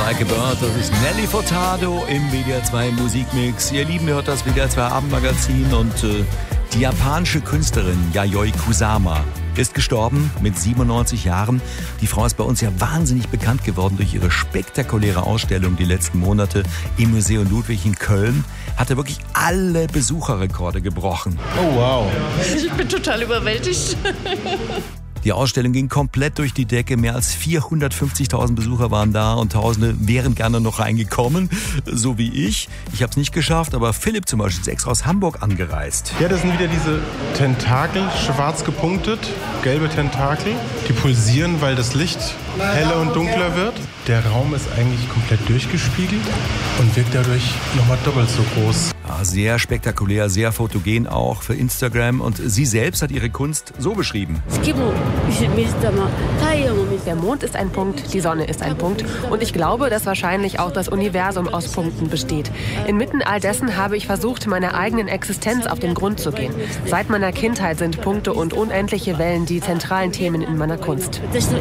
Like a Bird, das ist Nelly Furtado im WDR 2 Musikmix. Ihr Lieben, hört das WDR 2 Abendmagazin und die japanische Künstlerin Yayoi Kusama ist gestorben mit 97 Jahren. Die Frau ist bei uns ja wahnsinnig bekannt geworden durch ihre spektakuläre Ausstellung die letzten Monate im Museum Ludwig in Köln. Hatte wirklich alle Besucherrekorde gebrochen. Oh wow. Ich bin total überwältigt. Die Ausstellung ging komplett durch die Decke. Mehr als 450.000 Besucher waren da und Tausende wären gerne noch reingekommen, so wie ich. Ich habe es nicht geschafft, aber Philipp zum Beispiel ist extra aus Hamburg angereist. Ja, das sind wieder diese Tentakel, schwarz gepunktet, gelbe Tentakel. Die pulsieren, weil das Licht heller und dunkler wird. Der Raum ist eigentlich komplett durchgespiegelt und wirkt dadurch nochmal doppelt so groß. Ja, sehr spektakulär, sehr fotogen auch für Instagram. Und sie selbst hat ihre Kunst so beschrieben. Der Mond ist ein Punkt, die Sonne ist ein Punkt. Und ich glaube, dass wahrscheinlich auch das Universum aus Punkten besteht. Inmitten all dessen habe ich versucht, meiner eigenen Existenz auf den Grund zu gehen. Seit meiner Kindheit sind Punkte und unendliche Wellen die zentralen Themen in meiner Kunst.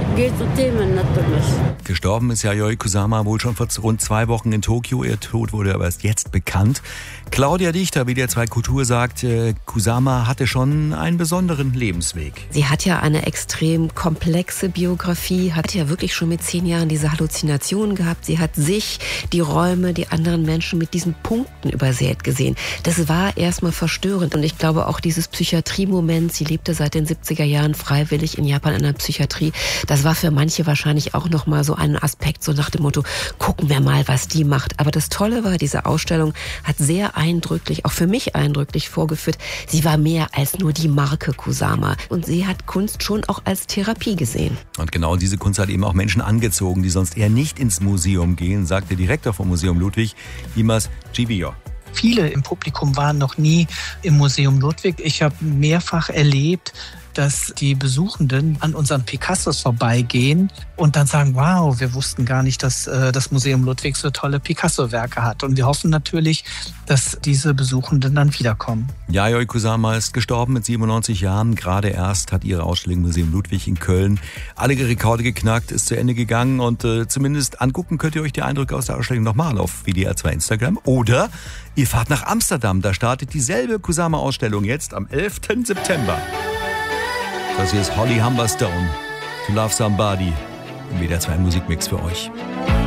Gestorben ist Yayoi Kusama wohl schon vor rund 2 Wochen in Tokio. Ihr Tod wurde aber erst jetzt bekannt. Claudia Dichter, WDR 2 Kultur, sagt, Kusama hatte schon einen besonderen Lebensweg. Sie hat ja eine extrem komplexe Biografie, hat ja wirklich schon mit 10 Jahren diese Halluzinationen gehabt. Sie hat sich, die Räume, die anderen Menschen mit diesen Punkten übersät gesehen. Das war erstmal verstörend. Und ich glaube auch dieses Psychiatrie-Moment, sie lebte seit den 70er Jahren freiwillig in Japan in der Psychiatrie, das war für manche wahrscheinlich auch nochmal so ein Aspekt, so nach dem Motto, gucken wir mal, was die macht. Aber das Tolle war, diese Ausstellung hat sehr eindrücklich, auch für mich eindrücklich vorgeführt, sie war mehr als nur die Marke Kusama. Und sie hat Kunst schon auch als Therapie gesehen. Und genau diese Kunst hat eben auch Menschen angezogen, die sonst eher nicht ins Museum gehen, sagt der Direktor vom Museum Ludwig, Dimas Givio. Viele im Publikum waren noch nie im Museum Ludwig. Ich habe mehrfach erlebt, dass die Besuchenden an unseren Picassos vorbeigehen und dann sagen, wow, wir wussten gar nicht, dass das Museum Ludwig so tolle Picasso-Werke hat. Und wir hoffen natürlich, dass diese Besuchenden dann wiederkommen. Yayoi Kusama ist gestorben mit 97 Jahren. Gerade erst hat ihre Ausstellung im Museum Ludwig in Köln alle Rekorde geknackt, ist zu Ende gegangen. Und zumindest angucken könnt ihr euch die Eindrücke aus der Ausstellung nochmal auf WDR 2 Instagram. Oder ihr fahrt nach Amsterdam. Da startet dieselbe Kusama-Ausstellung jetzt am 11. September. Das hier ist Holly Humberstone, To Love Somebody, im WDR 2 Musikmix für euch.